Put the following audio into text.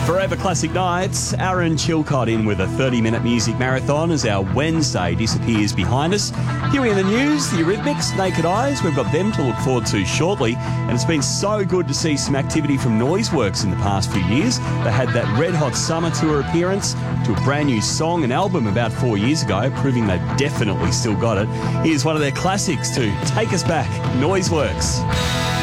Forever Classic Nights, Aaron Chilcott in with a 30-minute music marathon as our Wednesday disappears behind us. Here in the news, the Eurythmics, Naked Eyes, we've got them to look forward to shortly. And it's been so good to see some activity from Noiseworks in the past few years. They had that Red Hot Summer Tour appearance to a brand new song and album about 4 years ago, proving they've definitely still got it. Here's one of their classics to take us back, Noiseworks.